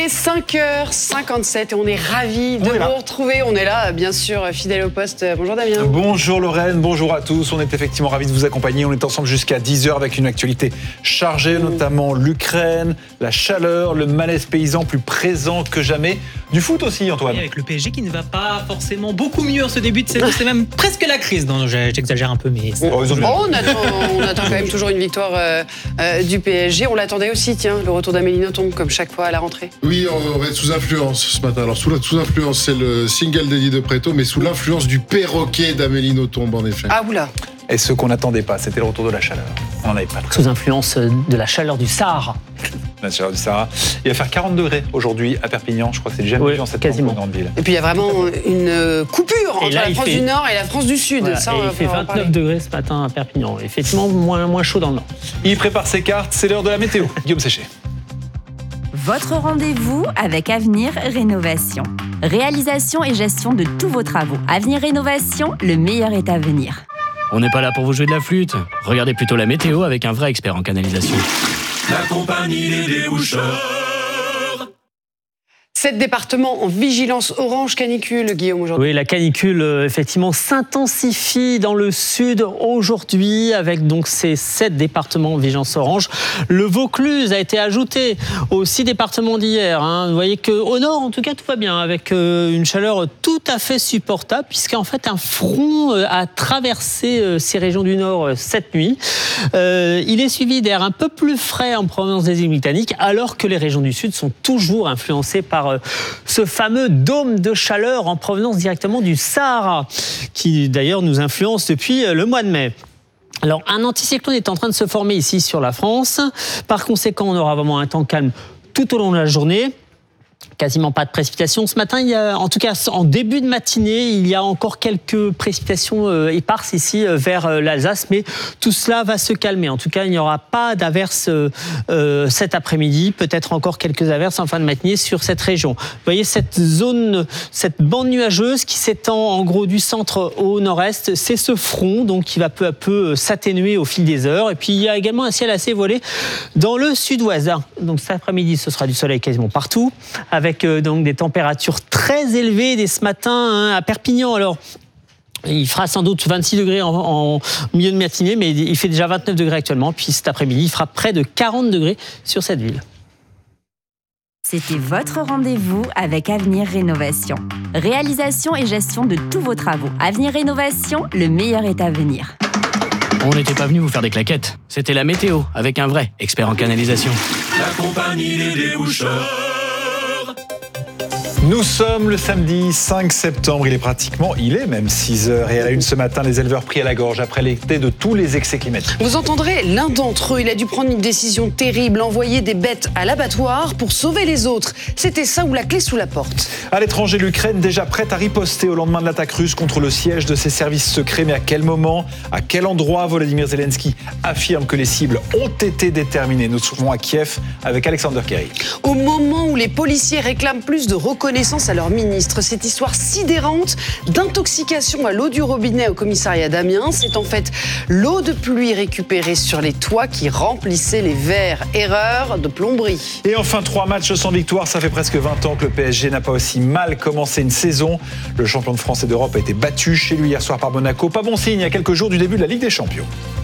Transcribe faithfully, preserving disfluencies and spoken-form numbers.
est cinq heures cinquante-sept et on est ravis de vous retrouver. On est là, bien sûr, fidèle au poste. Bonjour Damien. Bonjour Lorraine, bonjour à tous. On est effectivement ravis de vous accompagner. On est ensemble jusqu'à dix heures avec une actualité chargée, notamment l'Ukraine, la chaleur, le malaise paysan plus présent que jamais. Du foot aussi, Antoine. Et avec le P S G qui ne va pas forcément beaucoup mieux en ce début de saison. C'est même presque la crise. Non, j'exagère un peu, mais... Oh, on, attend, on attend quand même toujours une victoire euh, euh, du P S G. On l'attendait aussi, tiens, le retour d'Amélie Nothomb, comme chaque fois à la rentrée. Oui, on va être sous influence ce matin. Alors, sous, la, sous influence, c'est le single d'Eddie de Pretto, mais sous l'influence du perroquet d'Amélie Nothomb, en effet. Ah, oula. Et ce qu'on n'attendait pas, c'était le retour de la chaleur. On n'en avait pas. Sous influence de la chaleur du Sahara. La chaleur du Sahara. Il va faire quarante degrés aujourd'hui à Perpignan. Je crois que c'est déjà oui, en cette grande ville. Et puis il y a vraiment une coupure entre là, la France fait... du Nord et la France du Sud. Voilà, Ça, et il fait vingt-neuf degrés ce matin à Perpignan. Effectivement, moins, moins chaud dans le Nord. Il prépare ses cartes. C'est l'heure de la météo. Guillaume Séché. Votre rendez-vous avec Avenir Rénovation. Réalisation et gestion de tous vos travaux. Avenir Rénovation, le meilleur est à venir. On n'est pas là pour vous jouer de la flûte. Regardez plutôt la météo avec un vrai expert en canalisation. La compagnie des déboucheurs. Sept départements en vigilance orange canicule, Guillaume, aujourd'hui. Oui, la canicule, euh, effectivement, s'intensifie dans le sud aujourd'hui avec donc ces sept départements en vigilance orange. Le Vaucluse a été ajouté aux six départements d'hier. Hein. Vous voyez qu'au nord, en tout cas, tout va bien avec euh, une chaleur tout à fait supportable puisqu'en fait, un front euh, a traversé euh, ces régions du nord euh, cette nuit. Euh, il est suivi d'air un peu plus frais en provenance des îles britanniques alors que les régions du sud sont toujours influencées par ce fameux dôme de chaleur en provenance directement du Sahara, qui d'ailleurs nous influence depuis le mois de mai. Alors, un anticyclone est en train de se former ici sur la France. Par conséquent, on aura vraiment un temps calme tout au long de la journée. Quasiment pas de précipitations. Ce matin, il y a, en tout cas en début de matinée, il y a encore quelques précipitations euh, éparses ici euh, vers euh, l'Alsace, mais tout cela va se calmer. En tout cas, il n'y aura pas d'averses euh, euh, cet après-midi, peut-être encore quelques averses en fin de matinée sur cette région. Vous voyez cette zone, cette bande nuageuse qui s'étend en gros du centre au nord-est, c'est ce front donc qui va peu à peu s'atténuer au fil des heures. Et puis il y a également un ciel assez voilé dans le sud-ouest. Donc cet après-midi, ce sera du soleil quasiment partout, avec euh, donc des températures très élevées dès ce matin hein, à Perpignan. Alors, il fera sans doute vingt-six degrés en, en milieu de matinée, mais il fait déjà vingt-neuf degrés actuellement. Puis cet après-midi, il fera près de quarante degrés sur cette ville. C'était votre rendez-vous avec Avenir Rénovation. Réalisation et gestion de tous vos travaux. Avenir Rénovation, le meilleur est à venir. On n'était pas venu vous faire des claquettes. C'était la météo avec un vrai expert en canalisation. La compagnie des déboucheurs. Nous sommes le samedi cinq septembre, il est pratiquement, il est même six heures et à la une ce matin, les éleveurs pris à la gorge après l'été de tous les excès climatiques. Vous entendrez l'un d'entre eux, il a dû prendre une décision terrible, envoyer des bêtes à l'abattoir pour sauver les autres. C'était ça ou la clé sous la porte. À l'étranger, l'Ukraine déjà prête à riposter au lendemain de l'attaque russe contre le siège de ses services secrets. Mais à quel moment, à quel endroit Volodymyr Zelensky affirme que les cibles ont été déterminées. Nous serons à Kiev avec Alexander Kerry. Au moment où les policiers réclament plus de reconnaissance à leur ministre, cette histoire sidérante d'intoxication à l'eau du robinet au commissariat d'Amiens, c'est en fait l'eau de pluie récupérée sur les toits qui remplissait les verres. Erreur de plomberie. Et enfin, trois matchs sans victoire, ça fait presque vingt ans que le P S G n'a pas aussi mal commencé une saison. Le champion de France et d'Europe a été battu chez lui hier soir par Monaco. Pas bon signe à quelques jours du début de la Ligue des Champions.